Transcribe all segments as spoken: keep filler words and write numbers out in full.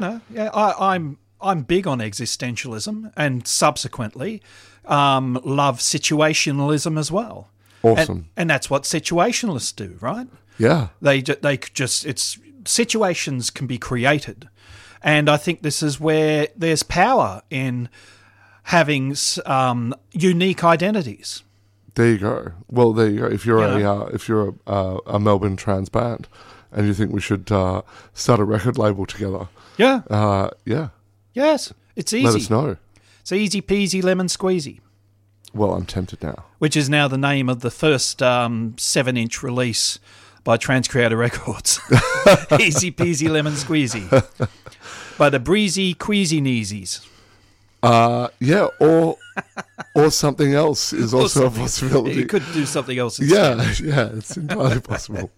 no, yeah, I, I'm I'm big on existentialism, and subsequently um, love situationalism as well. Awesome. And, and that's what situationalists do, right? Yeah. They ju- they just it's situations can be created, and I think this is where there's power in having um, unique identities. There you go. Well, there you go. If you're Yeah. a uh, if you're a, uh, a Melbourne trans band, and you think we should uh, start a record label together, Yeah. uh, yeah, Yes. It's easy. let us know. It's easy peasy lemon squeezy, Well, I'm tempted now. which is now the name of the first um, seven-inch release by Transcreator Records. Easy peasy lemon squeezy. By the Breezy Queasy Kneesies. Uh, yeah, or or something else is Or also a something- possibility. You could do something else instead. Yeah, yeah, it's entirely possible.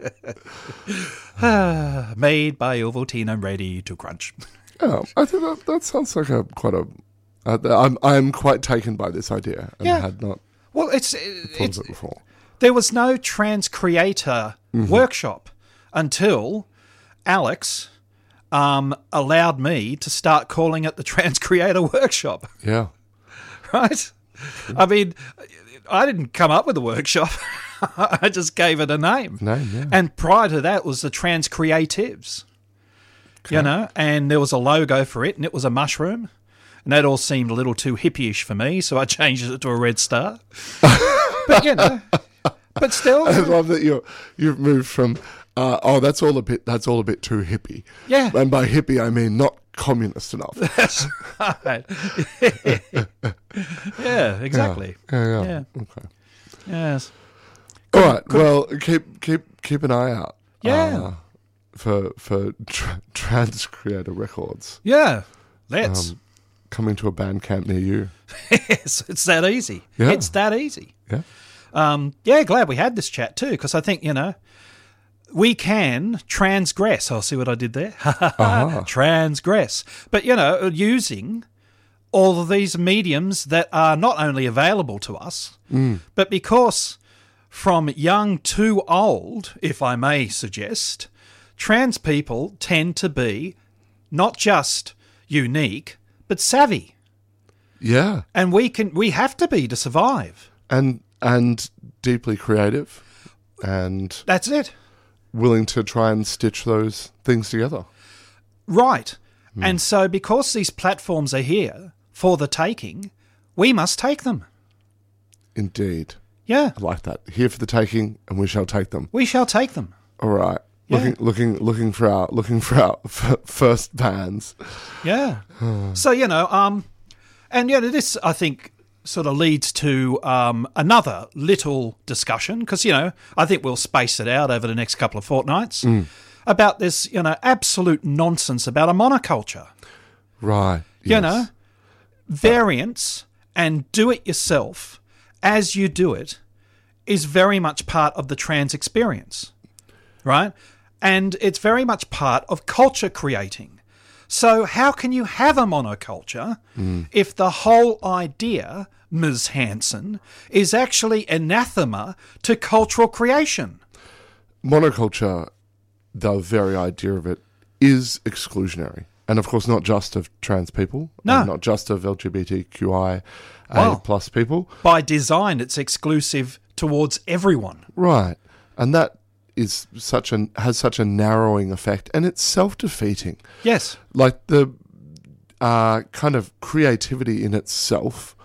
Made by Ovaltine and ready to crunch. Yeah, I think that, that sounds like a quite a. Uh, I'm I'm quite taken by this idea, and Yeah. had not Well, it's, thought it's of it before. there was no trans creator Mm-hmm. workshop until Alex um, allowed me to start calling it the Trans Creator Workshop. Yeah, Right? I mean, I didn't come up with the workshop. I just gave it a name. name, yeah. And prior to that was the Trans Creatives. You know, and there was a logo for it, and it was a mushroom. And that all seemed a little too hippie-ish for me, so I changed it to a red star. But, you know, but still. I love that you you've moved from uh, oh that's all a bit that's all a bit too hippie. Yeah. And by hippie I mean not communist enough. That's right. Yeah, exactly. Yeah, yeah. Yeah. Okay. Yes. All right. Well, keep keep keep an eye out. Yeah. Uh, for for tra- Trans Creator Records Yeah. Let's. um, coming to a band camp near you. Yes, it's that easy. Yeah. It's that easy. Yeah. Um, yeah, glad we had this chat too, because I think, you know, we can transgress. I'll see what I did there. Uh-huh. Transgress. But, you know, using all of these mediums that are not only available to us, Mm. but because from young to old, if I may suggest, trans people tend to be not just unique, but savvy. Yeah. And we can we have to be to survive. And and deeply creative and That's it. willing to try and stitch those things together. Right. And so because these platforms are here for the taking, we must take them. Indeed. Yeah. I like that. Here for the taking, and we shall take them. We shall take them. All right. Yeah. Looking, looking, looking for our, looking for our f- first bands. Yeah. So, you know, um, and, you know, this, I think, sort of leads to um, another little discussion, because, you know, I think we'll space it out over the next couple of fortnights, about this, you know, absolute nonsense about a monoculture. Right. You yes. know, variance and do it yourself as you do it is very much part of the trans experience, right? And it's very much part of culture creating. So how can you have a monoculture if the whole idea, Miz Hanson, is actually anathema to cultural creation? Monoculture, the very idea of it, is exclusionary. And of course, not just of trans people, No. and not just of L G B T Q I A Wow. plus people. By design, it's exclusive towards everyone. Right. And that is such an has such a narrowing effect, and it's self-defeating. Yes. Like the uh, kind of creativity in itself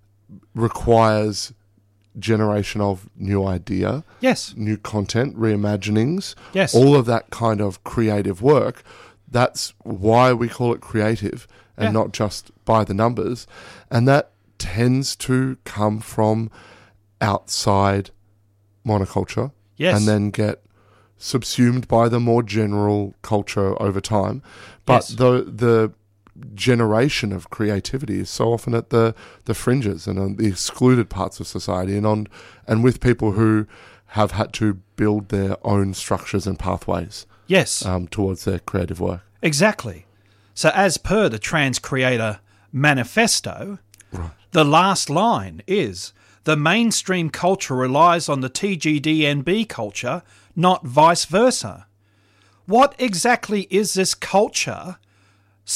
requires generation of new idea, Yes. new content, reimaginings, Yes. all of that kind of creative work. That's why we call it creative and Yeah. not just by the numbers. And that tends to come from outside monoculture Yes. and then get subsumed by the more general culture over time. But Yes. the the generation of creativity is so often at the, the fringes and on the excluded parts of society, and on and with people who have had to build their own structures and pathways Yes. um, towards their creative work. Exactly. So as per the Trans Creator Manifesto, Right. the last line is, the mainstream culture relies on the T G D N B culture, not vice versa. What exactly is this culture